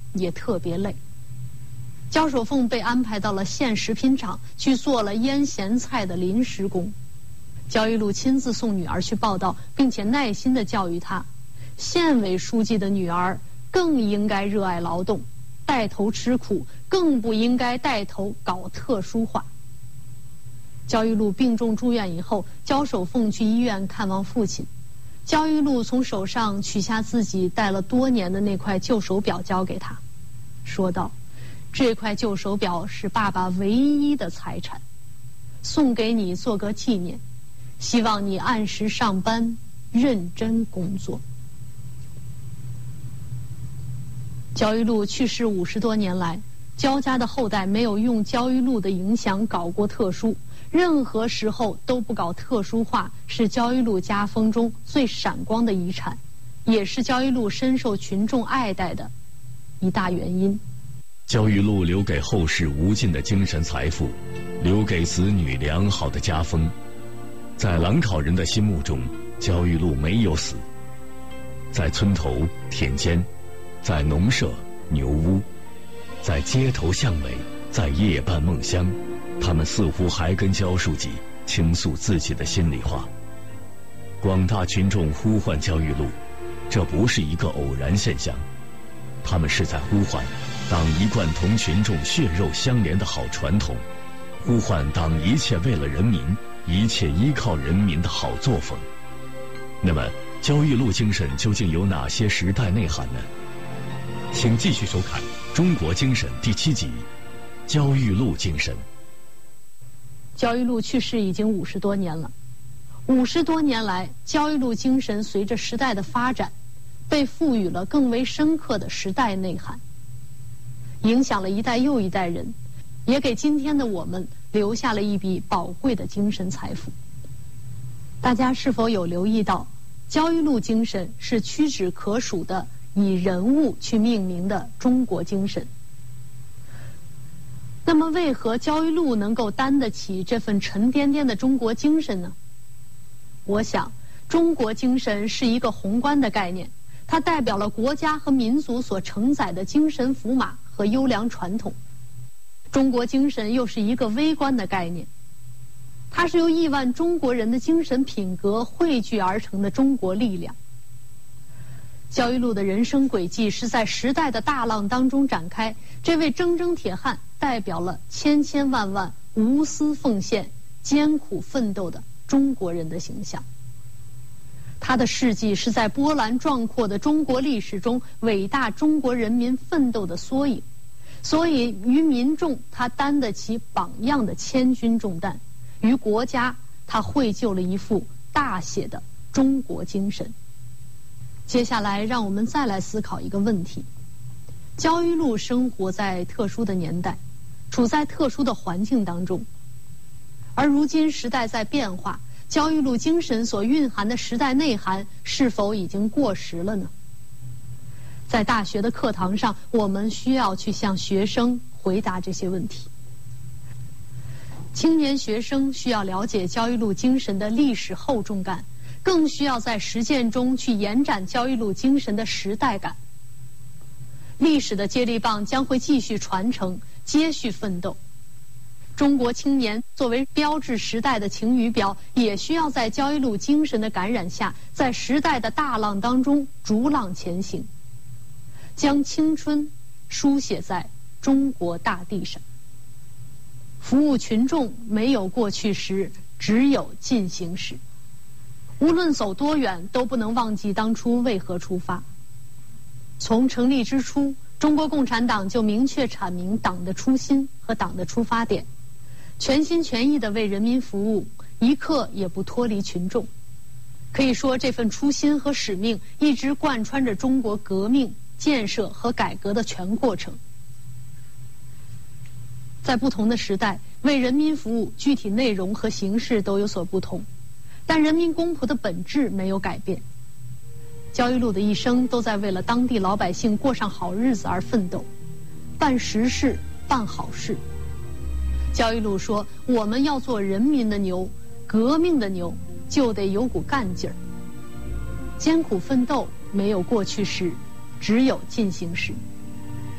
也特别累。焦守凤被安排到了县食品厂去做了腌咸菜的临时工。焦裕禄亲自送女儿去报道，并且耐心地教育她，县委书记的女儿更应该热爱劳动，带头吃苦，更不应该带头搞特殊化。焦裕禄病重住院以后，焦守凤去医院看望父亲。焦裕禄从手上取下自己戴了多年的那块旧手表交给他，说道：“这块旧手表是爸爸唯一的财产，送给你做个纪念，希望你按时上班，认真工作。”焦裕禄去世50多年来，焦家的后代没有用焦裕禄的影响搞过特殊，任何时候都不搞特殊化，是焦裕禄家风中最闪光的遗产，也是焦裕禄深受群众爱戴的一大原因。 焦裕禄留给后世无尽的精神财富，留给子女良好的家风。在兰考人的心目中，焦裕禄没有死。在村头、田间，在农舍、牛屋，在街头巷尾，在夜半梦乡，他们似乎还跟焦书记倾诉自己的心里话。广大群众呼唤焦裕禄，这不是一个偶然现象，他们是在呼唤党一贯同群众血肉相连的好传统，呼唤党一切为了人民，一切依靠人民的好作风。那么焦裕禄精神究竟有哪些时代内涵呢？请继续收看《中国精神》第7集《焦裕禄精神》。 焦裕禄去世已经50多年了，50多年来，焦裕禄精神随着时代的发展，被赋予了更为深刻的时代内涵，影响了一代又一代人，也给今天的我们留下了一笔宝贵的精神财富。大家是否有留意到，焦裕禄精神是屈指可数的以人物去命名的中国精神？那么为何焦裕禄能够担得起这份沉甸甸的中国精神呢？我想，中国精神是一个宏观的概念，它代表了国家和民族所承载的精神符码和优良传统。中国精神又是一个微观的概念，它是由亿万中国人的精神品格汇聚而成的中国力量。焦裕禄的人生轨迹是在时代的大浪当中展开，这位铮铮铁汉代表了千千万万无私奉献、艰苦奋斗的中国人的形象。他的事迹是在波澜壮阔的中国历史中伟大中国人民奋斗的缩影，所以于民众他担得起榜样的千钧重担，于国家他绘就了一幅大写的中国精神。接下来让我们再来思考一个问题：焦裕禄生活在特殊的年代，处在特殊的环境当中，而如今时代在变化，焦裕禄精神所蕴含的时代内涵是否已经过时了呢？在大学的课堂上，我们需要去向学生回答这些问题。青年学生需要了解焦裕禄精神的历史厚重感，更需要在实践中去延展焦裕禄精神的时代感。历史的接力棒将会继续传承，接续奋斗。中国青年作为标志时代的晴雨表，也需要在焦裕禄精神的感染下，在时代的大浪当中逐浪前行，将青春书写在中国大地上。服务群众没有过去时，只有进行时。无论走多远，都不能忘记当初为何出发。从成立之初，中国共产党就明确阐明党的初心和党的出发点，全心全意地为人民服务，一刻也不脱离群众。可以说，这份初心和使命一直贯穿着中国革命、建设和改革的全过程。在不同的时代，为人民服务具体内容和形式都有所不同，但人民公仆的本质没有改变。焦裕禄的一生都在为了当地老百姓过上好日子而奋斗，办实事，办好事。焦裕禄说，我们要做人民的牛，革命的牛，就得有股干劲儿。艰苦奋斗没有过去时，只有进行时。